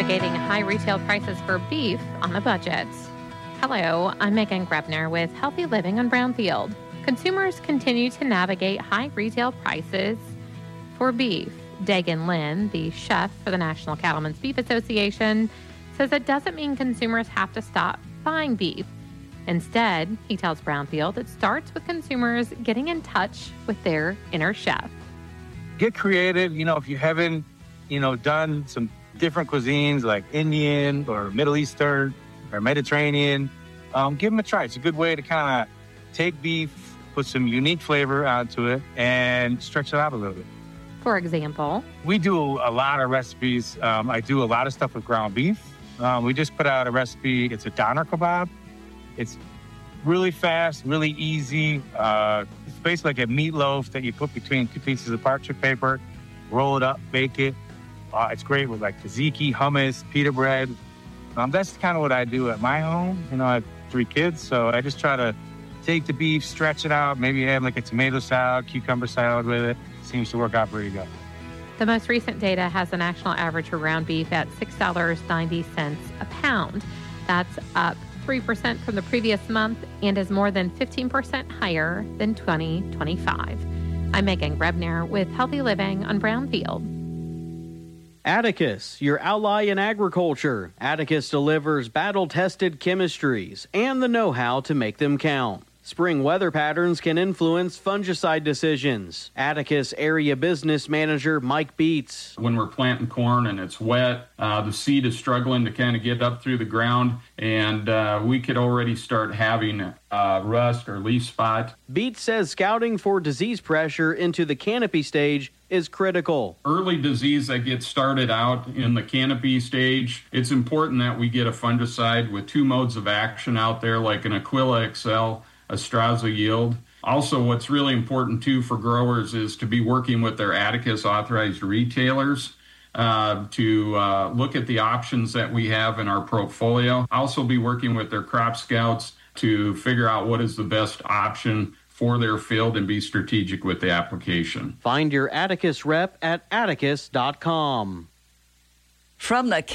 navigating high retail prices for beef on a budget. Hello, I'm Megan Grebner with Healthy Living on Brownfield. Consumers continue to navigate high retail prices for beef. Dagan Lynn, the chef for the National Cattlemen's Beef Association, says it doesn't mean consumers have to stop buying beef. Instead, he tells Brownfield it starts with consumers getting in touch with their inner chef. Get creative. If you haven't, done some different cuisines like Indian or Middle Eastern or Mediterranean, give them a try. It's a good way to kind of take beef, put some unique flavor onto it, and stretch it out a little bit. For example, we do a lot of recipes. I do a lot of stuff with ground beef. We just put out a recipe. It's a doner kebab. It's really fast, really easy. It's basically like a meatloaf that you put between two pieces of parchment paper, roll it up, bake it. It's great with like tzatziki, hummus, pita bread. That's kind of what I do at my home. I have 3 kids, so I just try to take the beef, stretch it out, maybe have like a tomato salad, cucumber salad with it. Seems to work out pretty good. The most recent data has the national average for ground beef at $6.90 a pound. That's up 3% from the previous month and is more than 15% higher than 2025. I'm Megan Grebner with Healthy Living on Brownfield. Atticus, your ally in agriculture. Atticus delivers battle-tested chemistries and the know-how to make them count. Spring weather patterns can influence fungicide decisions. Atticus Area Business Manager Mike Beats. When we're planting corn and it's wet, the seed is struggling to kind of get up through the ground, and we could already start having rust or leaf spot. Beats says scouting for disease pressure into the canopy stage is critical. Early disease that gets started out in the canopy stage, it's important that we get a fungicide with 2 modes of action out there, like an Aquila XL, Astrazo Yield. Also, what's really important, too, for growers is to be working with their Atticus authorized retailers to look at the options that we have in our portfolio. Also be working with their crop scouts to figure out what is the best option for their field and be strategic with the application. Find your Atticus rep at atticus.com. From the